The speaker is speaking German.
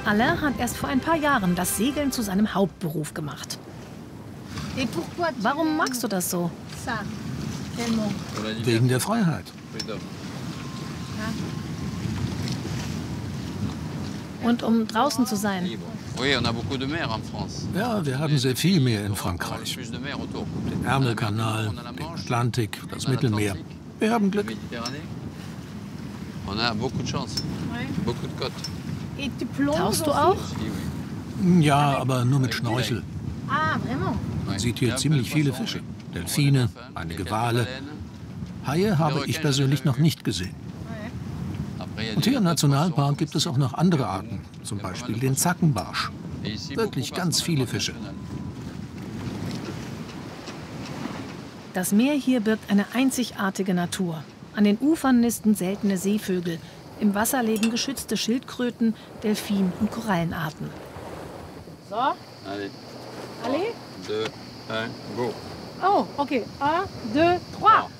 Alain hat erst vor ein paar Jahren das Segeln zu seinem Hauptberuf gemacht. Warum magst du das so? Wegen der Freiheit. Und um draußen zu sein. Ja, wir haben sehr viel Meer in Frankreich. Den Ärmelkanal, den Atlantik, das Mittelmeer. Wir haben Glück. Tauchst du auch? Ja, aber nur mit Schnorchel. Man sieht hier ziemlich viele Fische. Delfine, einige Wale. Haie habe ich persönlich noch nicht gesehen. Und hier im Nationalpark gibt es auch noch andere Arten, zum Beispiel den Zackenbarsch. Wirklich ganz viele Fische. Das Meer hier birgt eine einzigartige Natur. An den Ufern nisten seltene Seevögel. Im Wasser leben geschützte Schildkröten, Delfin- und Korallenarten. So. Allez. 2, 1, go. Oh, okay. 1, 2, 3.